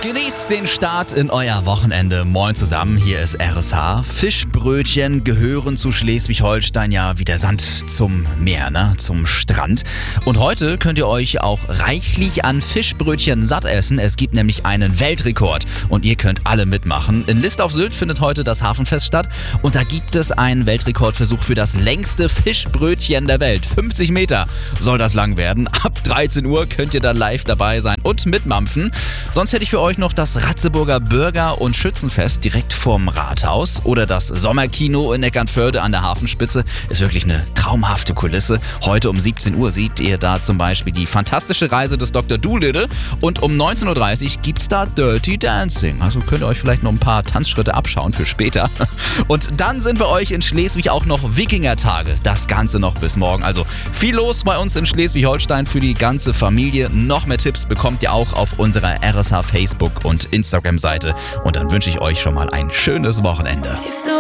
Genießt den Start in euer Wochenende. Moin zusammen, hier ist RSH. Fischbrötchen gehören zu Schleswig-Holstein ja wie der Sand zum Meer, zum Strand. Und heute könnt ihr euch auch reichlich an Fischbrötchen satt essen. Es gibt nämlich einen Weltrekord und ihr könnt alle mitmachen. In List auf Sylt findet heute das Hafenfest statt und da gibt es einen Weltrekordversuch für das längste Fischbrötchen der Welt. 50 Meter soll das lang werden. Ab 13 Uhr könnt ihr dann live dabei sein und mitmampfen. Sonst hätte ich für euch noch das Ratzeburger Bürger- und Schützenfest direkt vorm Rathaus oder das Sommerkino in Eckernförde an der Hafenspitze. Ist wirklich eine traumhafte Kulisse. Heute um 17 Uhr seht ihr da zum Beispiel die fantastische Reise des Dr. Dolittle und um 19.30 Uhr gibt's da Dirty Dancing. Also könnt ihr euch vielleicht noch ein paar Tanzschritte abschauen für später. Und dann sind bei euch in Schleswig auch noch Wikingertage. Das Ganze noch bis morgen. Also viel los bei uns in Schleswig-Holstein für die ganze Familie. Noch mehr Tipps bekommt ihr auch auf unserer RSH Facebook und Instagram-Seite. Und dann wünsche ich euch schon mal ein schönes Wochenende.